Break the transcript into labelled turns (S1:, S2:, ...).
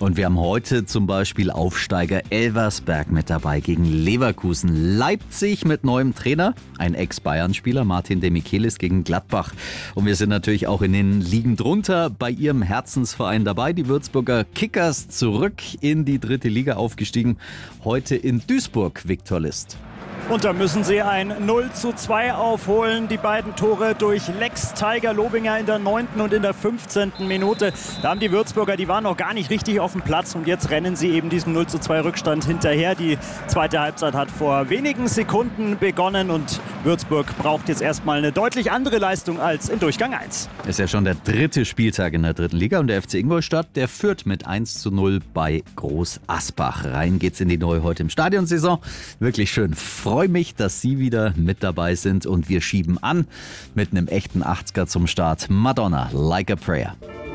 S1: Und wir haben heute zum Beispiel Aufsteiger Elversberg mit dabei gegen Leverkusen. Leipzig mit neuem Trainer, ein Ex-Bayern-Spieler, Martin Demichelis gegen Gladbach. Und wir sind natürlich auch in den Ligen drunter bei ihrem Herzensverein dabei. Die Würzburger Kickers zurück in die 3. Liga aufgestiegen. Heute in Duisburg, Viktor List.
S2: Und da müssen sie ein 0:2 aufholen. Die beiden Tore durch Lex Tiger Lobinger in der 9. und in der 15. Minute. Da haben die Würzburger, die waren noch gar nicht richtig auf dem Platz. Und jetzt rennen sie eben diesem 0:2 Rückstand hinterher. Die zweite Halbzeit hat vor wenigen Sekunden begonnen. Und Würzburg braucht jetzt erstmal eine deutlich andere Leistung als in Durchgang 1.
S1: Ist ja schon der 3. Spieltag in der 3. Liga. Und der FC Ingolstadt, der führt mit 1:0 bei Groß Asbach. Rein geht's in die neue heute im Stadionsaison. Wirklich schön. Freue mich, dass Sie wieder mit dabei sind und wir schieben an mit einem echten 80er zum Start. Madonna, Like a Prayer.